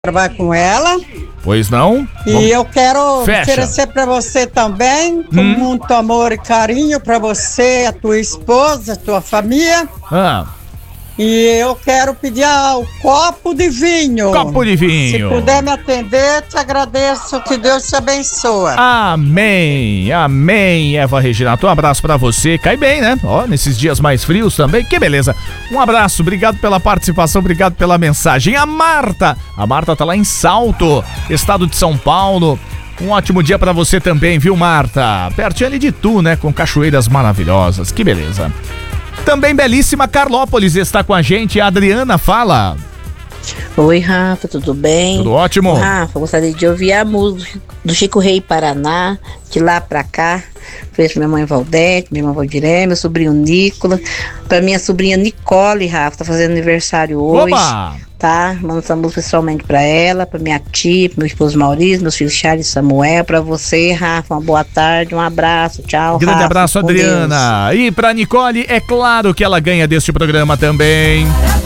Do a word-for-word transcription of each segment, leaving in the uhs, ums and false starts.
Vai com ela. Pois não? E Vamos... eu quero Fecha. oferecer pra você também, com Hum. muito amor e carinho pra você, a tua esposa, a tua família. Ah, E eu quero pedir ah, o copo de vinho. copo de Se vinho. puder me atender, te agradeço. Que Deus te abençoe. Amém, amém, Eva Reginato. Um abraço pra você. Cai bem, né? Ó, nesses dias mais frios também. Que beleza. Um abraço, obrigado pela participação, obrigado pela mensagem. A Marta, a Marta tá lá em Salto, estado de São Paulo. Um ótimo dia pra você também, viu, Marta? Pertinho ali de tu, né? Com cachoeiras maravilhosas. Que beleza. Também belíssima Carlópolis está com a gente. A Adriana fala. Oi, Rafa, tudo bem? Tudo ótimo. Rafa, gostaria de ouvir a música do Chico Rei Paraná, de lá pra cá. Fez pra minha mãe Valdete, minha irmã Valdiré, meu sobrinho Nicolas, pra minha sobrinha Nicole, Rafa, tá fazendo aniversário hoje. Oba! Tá? Mando essa música pessoalmente pra ela, pra minha tia, pro meu esposo Maurício, meus filhos Charles e Samuel, pra você, Rafa, uma boa tarde, um abraço, tchau, Grande Rafa, abraço, com Adriana. Deus. E pra Nicole, é claro que ela ganha deste programa também.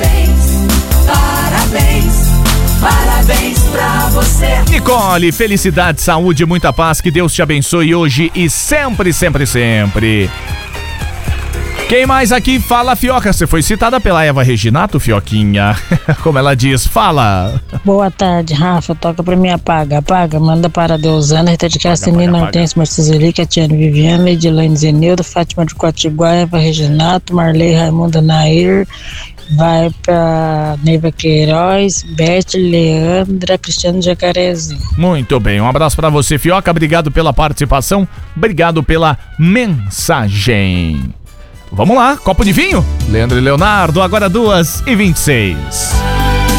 Parabéns, parabéns, parabéns pra você. Nicole, felicidade, saúde, muita paz, que Deus te abençoe hoje e sempre, sempre, sempre. Quem mais aqui? Fala, Fioca. Você foi citada pela Eva Reginato, Fioquinha. Como ela diz, fala. Boa tarde, Rafa. Toca pra mim, apaga, apaga. Manda para a Deusana, Rita de Castanina, Hortência, Marcizeli, Catiane Viviane, Edilane Zenilda, Fátima de Quatiguá, Eva Reginato, Marley Raimundo Nair. Vai pra Neiva Queiroz, Beth, Leandra, Cristiano Jacarezinho. Muito bem, um abraço pra você, Fioca. Obrigado pela participação, obrigado pela mensagem. Vamos lá, copo de vinho? Leandro e Leonardo, agora duas e vinte e seis.